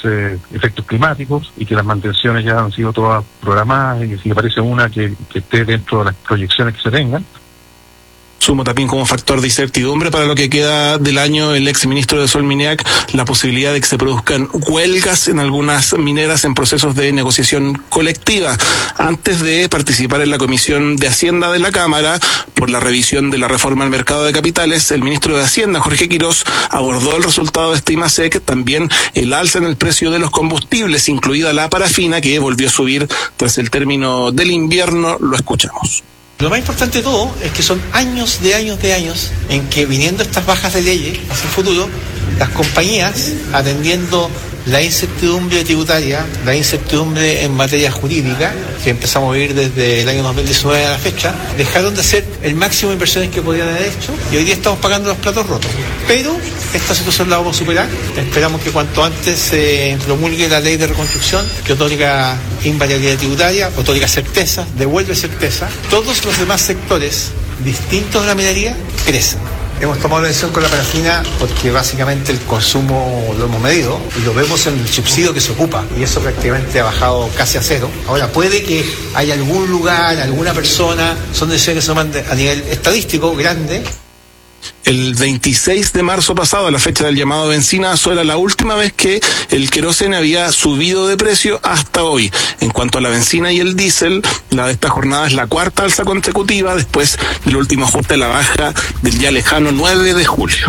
efectos climáticos y que las mantenciones ya han sido todas programadas y que si aparece una que esté dentro de las proyecciones que se tengan. Sumo también como factor de incertidumbre para lo que queda del año el exministro de Solminac la posibilidad de que se produzcan huelgas en algunas mineras en procesos de negociación colectiva. Antes de participar en la Comisión de Hacienda de la Cámara por la revisión de la reforma al mercado de capitales, el ministro de Hacienda, Jorge Quirós, abordó el resultado de este IMASEC, también el alza en el precio de los combustibles, incluida la parafina, que volvió a subir tras el término del invierno. Lo escuchamos. Lo más importante de todo es que son años en que, viniendo estas bajas de leyes hacia el futuro, las compañías, atendiendo la incertidumbre tributaria, la incertidumbre en materia jurídica, que empezamos a vivir desde el año 2019 a la fecha, dejaron de hacer el máximo de inversiones que podían haber hecho y hoy día estamos pagando los platos rotos. Pero esta situación la vamos a superar. Esperamos que cuanto antes se promulgue la ley de reconstrucción, que otorga invariabilidad tributaria, otorga certeza, devuelve certeza. Todos los demás sectores distintos de la minería crecen. Hemos tomado la decisión con la parafina porque básicamente el consumo lo hemos medido y lo vemos en el subsidio que se ocupa y eso prácticamente ha bajado casi a cero. Ahora puede que haya algún lugar, alguna persona, son decisiones que se toman a nivel estadístico grande. El 26 de marzo pasado, a la fecha del llamado bencinazo, era la última vez que el queroseno había subido de precio hasta hoy. En cuanto a la benzina y el diésel, la de esta jornada es la cuarta alza consecutiva después del último ajuste a la baja del ya lejano 9 de julio.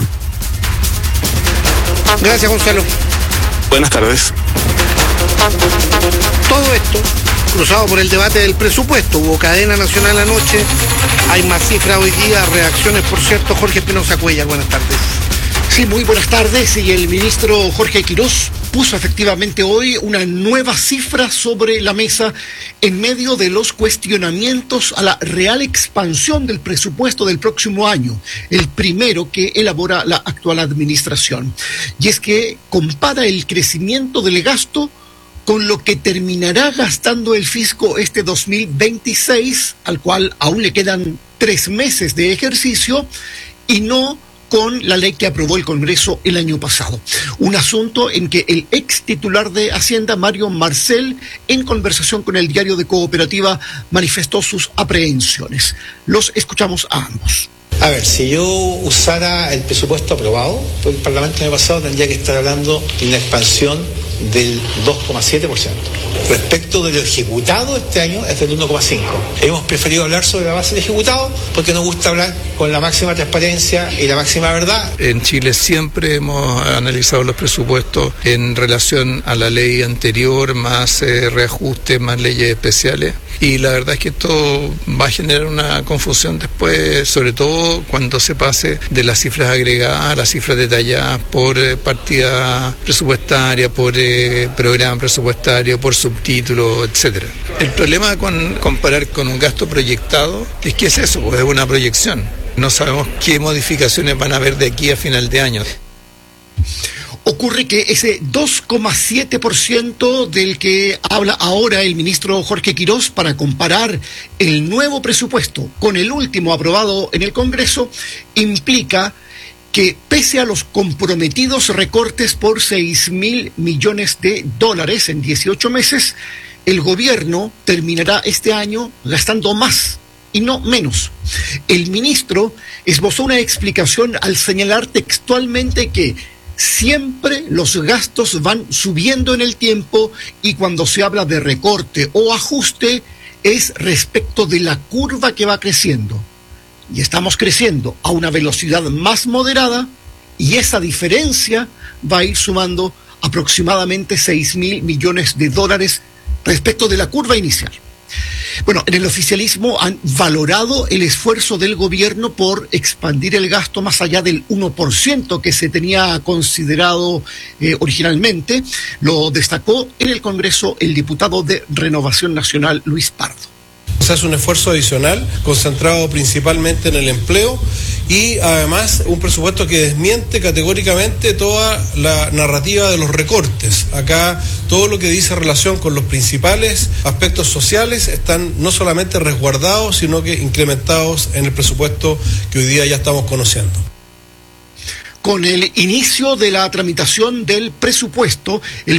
Gracias, Gonzalo. Buenas tardes. Todo esto cruzado por el debate del presupuesto. Hubo cadena nacional anoche, hay más cifras hoy día, reacciones, por cierto. Jorge Espinosa Cuellar, buenas tardes. Sí, muy buenas tardes. Y el ministro Jorge Quirós puso efectivamente hoy una nueva cifra sobre la mesa en medio de los cuestionamientos a la real expansión del presupuesto del próximo año, el primero que elabora la actual administración. Y es que compara el crecimiento del gasto con lo que terminará gastando el fisco este 2026, al cual aún le quedan 3 meses de ejercicio, y no con la ley que aprobó el Congreso el año pasado. Un asunto en que el ex titular de Hacienda, Mario Marcel, en conversación con el diario de Cooperativa, manifestó sus aprehensiones. Los escuchamos a ambos. A ver, si yo usara el presupuesto aprobado por el Parlamento el año pasado, tendría que estar hablando de una expansión del 2,7%. Respecto de lo ejecutado este año es del 1,5%. Hemos preferido hablar sobre la base del ejecutado porque nos gusta hablar con la máxima transparencia y la máxima verdad. En Chile siempre hemos analizado los presupuestos en relación a la ley anterior, más reajustes, más leyes especiales. Y la verdad es que esto va a generar una confusión después, sobre todo cuando se pase de las cifras agregadas a las cifras detalladas por partida presupuestaria, por programa presupuestario, por subtítulo, etcétera. El problema con comparar con un gasto proyectado es que es eso, pues es una proyección. No sabemos qué modificaciones van a haber de aquí a final de año. Ocurre que ese 2,7% del que habla ahora el ministro Jorge Quirós para comparar el nuevo presupuesto con el último aprobado en el Congreso implica que pese a los comprometidos recortes por $6.000 millones en 18 meses, el gobierno terminará este año gastando más y no menos. El ministro esbozó una explicación al señalar textualmente que siempre los gastos van subiendo en el tiempo y cuando se habla de recorte o ajuste es respecto de la curva que va creciendo. Y estamos creciendo a una velocidad más moderada y esa diferencia va a ir sumando aproximadamente $6.000 millones respecto de la curva inicial. Bueno, en el oficialismo han valorado el esfuerzo del gobierno por expandir el gasto más allá del 1% que se tenía considerado originalmente. Lo destacó en el Congreso el diputado de Renovación Nacional, Luis Pardo. Se hace un esfuerzo adicional concentrado principalmente en el empleo y además un presupuesto que desmiente categóricamente toda la narrativa de los recortes. Acá todo lo que dice relación con los principales aspectos sociales están no solamente resguardados, sino que incrementados en el presupuesto que hoy día ya estamos conociendo. Con el inicio de la tramitación del presupuesto, el